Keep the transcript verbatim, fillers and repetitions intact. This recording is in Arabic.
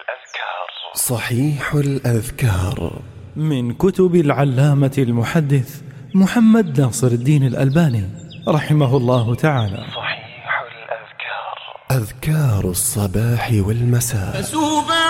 الأذكار صحيح الأذكار من كتب العلامة المحدث محمد ناصر الدين الألباني رحمه الله تعالى. صحيح الأذكار أذكار الصباح والمساء.